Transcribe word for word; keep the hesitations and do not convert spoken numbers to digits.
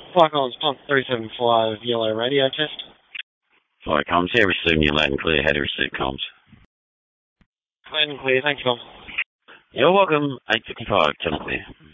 Flight Collins Pump three seven five, yellow radio test. Flight comms, yeah, receiving you loud and clear. How do you receive comms? Loud and clear, thanks, Tom. You're welcome. eight fifty-five, channel clear.